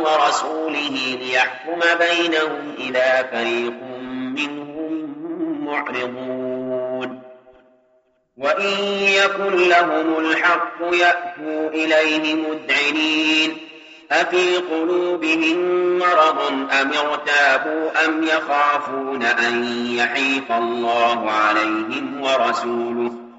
ورسوله ليحكم بينهم إذا فريق منهم معرضون وإن يكن لهم الحق يأتوا إليه مذعنين أفي قلوبهم مرض أم ارتابوا أم يخافون أن يحيف الله عليهم ورسوله